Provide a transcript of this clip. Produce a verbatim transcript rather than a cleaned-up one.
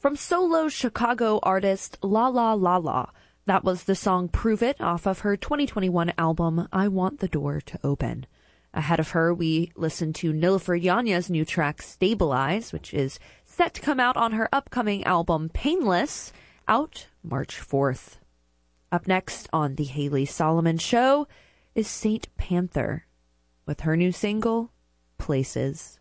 From solo Chicago artist La La La La, that was the song Prove It off of her twenty twenty-one album I Want the Door to Open. Ahead of her, we listened to Nilüfer Yanya's new track Stabilize, which is set to come out on her upcoming album Painless, out March fourth. Up next on The Haley Solomon Show is Saint Panther with her new single, Places.